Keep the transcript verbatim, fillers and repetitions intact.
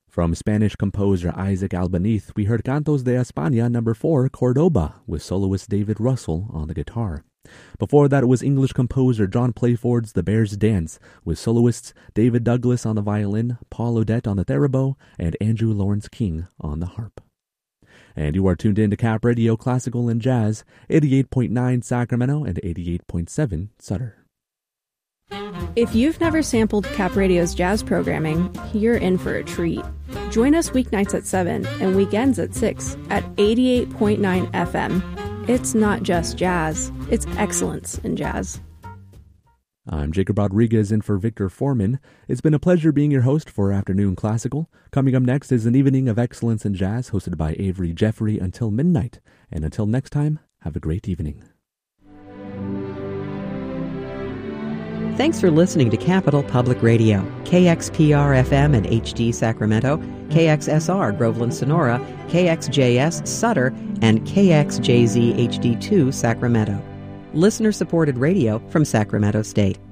From Spanish composer Isaac Albeniz, we heard Cantos de España number four, Cordoba, with soloist David Russell on the guitar. Before that, it was English composer John Playford's The Bear's Dance, with soloists David Douglas on the violin, Paul Odette on the theorbo, and Andrew Lawrence King on the harp. And you are tuned in to Cap Radio Classical and Jazz, eighty-eight point nine Sacramento and eighty-eight point seven Sutter. If you've never sampled Cap Radio's jazz programming, you're in for a treat. Join us weeknights at seven and weekends at six at eighty-eight point nine F M. It's not just jazz, it's excellence in jazz. I'm Jacob Rodriguez in for Victor Foreman. It's been a pleasure being your host for Afternoon Classical. Coming up next is an evening of excellence in jazz hosted by Avery Jeffrey until midnight. And until next time, have a great evening. Thanks for listening to Capital Public Radio, K X P R F M in H D Sacramento, K X S R Groveland Sonora, K X J S Sutter, and K X J Z H D two Sacramento. Listener-supported radio from Sacramento State.